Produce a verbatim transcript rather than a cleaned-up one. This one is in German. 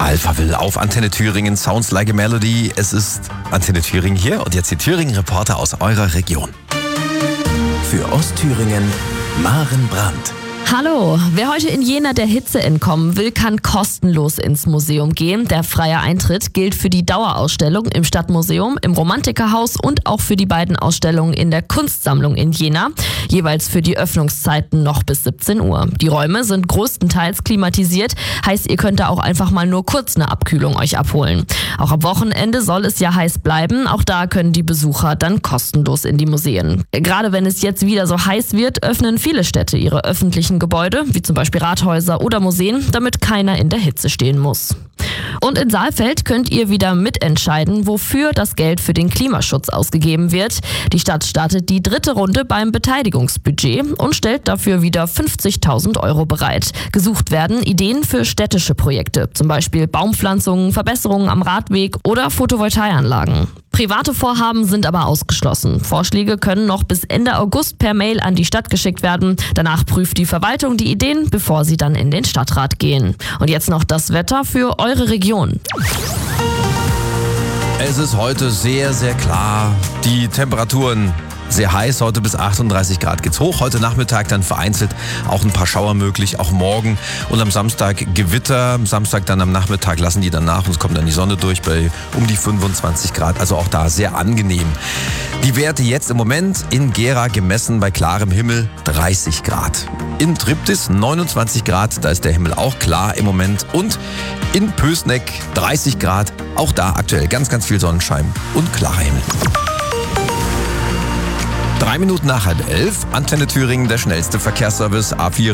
Alphaville auf Antenne Thüringen, Sounds Like a Melody. Es ist Antenne Thüringen hier und jetzt die Thüringen-Reporter aus eurer Region. Für Ostthüringen, Maren Brandt. Hallo, wer heute in Jena der Hitze entkommen will, kann kostenlos ins Museum gehen. Der freie Eintritt gilt für die Dauerausstellung im Stadtmuseum, im Romantikerhaus und auch für die beiden Ausstellungen in der Kunstsammlung in Jena, jeweils für die Öffnungszeiten noch bis siebzehn Uhr. Die Räume sind größtenteils klimatisiert, heißt, ihr könnt da auch einfach mal nur kurz eine Abkühlung euch abholen. Auch am Wochenende soll es ja heiß bleiben, auch da können die Besucher dann kostenlos in die Museen. Gerade wenn es jetzt wieder so heiß wird, öffnen viele Städte ihre öffentlichen Gebäude, wie zum Beispiel Rathäuser oder Museen, damit keiner in der Hitze stehen muss. Und in Saalfeld könnt ihr wieder mitentscheiden, wofür das Geld für den Klimaschutz ausgegeben wird. Die Stadt startet die dritte Runde beim Beteiligungsbudget und stellt dafür wieder fünfzigtausend Euro bereit. Gesucht werden Ideen für städtische Projekte, zum Beispiel Baumpflanzungen, Verbesserungen am Radweg oder Photovoltaikanlagen. Private Vorhaben sind aber ausgeschlossen. Vorschläge können noch bis Ende August per Mail an die Stadt geschickt werden. Danach prüft die Verwaltung die Ideen, bevor sie dann in den Stadtrat gehen. Und jetzt noch das Wetter für eure Region. Es ist heute sehr, sehr klar. Die Temperaturen sehr heiß, heute bis achtunddreißig Grad geht's hoch. Heute Nachmittag dann vereinzelt auch ein paar Schauer möglich, auch morgen. Und am Samstag Gewitter. Am Samstag dann am Nachmittag lassen die dann nach und es kommt dann die Sonne durch bei um die fünfundzwanzig Grad. Also auch da sehr angenehm. Die Werte jetzt im Moment in Gera gemessen bei klarem Himmel dreißig Grad. In Triptis neunundzwanzig Grad, da ist der Himmel auch klar im Moment. Und in Pößneck dreißig Grad, auch da aktuell ganz, ganz viel Sonnenschein und klarer Himmel. Drei Minuten nach halb elf, Antenne Thüringen, der schnellste Verkehrsservice A vier.